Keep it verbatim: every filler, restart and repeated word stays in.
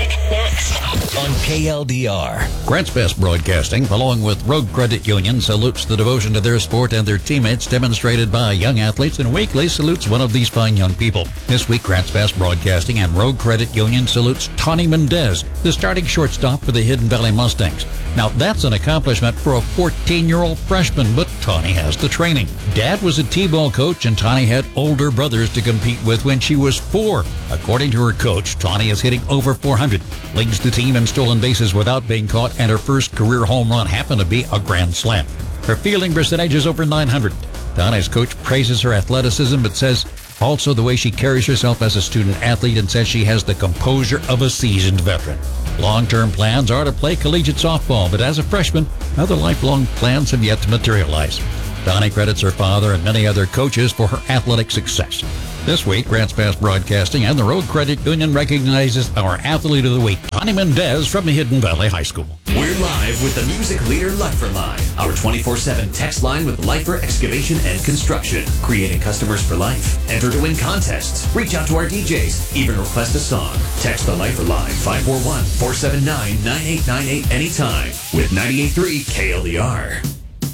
next on K L D R. Grants Best Broadcasting, along with Rogue Credit Union, salutes the devotion to their sport and their teammates demonstrated by young athletes, and weekly salutes one of these fine young people. This week, Grants Best Broadcasting and Rogue Credit Union salutes Tawny Mendez, the starting shortstop for the Hidden Valley Mustangs. Now, that's an accomplishment for a fourteen-year-old freshman, but Tawny has the training. Dad was a T-ball coach, and Tawny had older brothers to compete with when she was four. According to her coach, Tawny is hitting over four hundred, leads the team in stolen bases without being caught, and her first career home run happened to be a grand slam. Her fielding percentage is over nine hundred. Tawny's coach praises her athleticism, but says also the way she carries herself as a student athlete, and says she has the composure of a seasoned veteran. Long-term plans are to play collegiate softball, but as a freshman, other lifelong plans have yet to materialize. Tawny credits her father and many other coaches for her athletic success. This week, Grants Best Broadcasting and the Rogue Credit Union recognizes our Athlete of the Week, Tawny Mendez from Hidden Valley High School. We're live with the music leader Lifer Line, our twenty-four seven text line with Lifer Excavation and Construction, creating customers for life. Enter to win contests, reach out to our D Js, even request a song. Text the Lifer Line five four one, four seven nine, nine eight nine eight anytime with ninety-eight point three K L D R.